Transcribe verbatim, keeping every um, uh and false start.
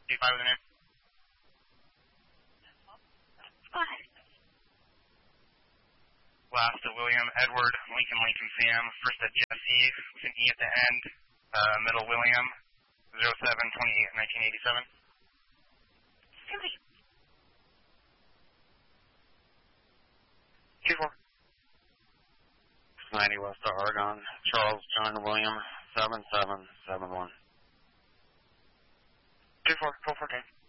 two five with the name. Go ahead. Last to William Edward Lincoln Lincoln Sam. First at Jesse with an E at the end. Uh, middle William zero seven twenty-eight nineteen eighty-seven. Susie. two four. ninety West of Oregon. Charles John William seven seven seven one. two four. four four ten.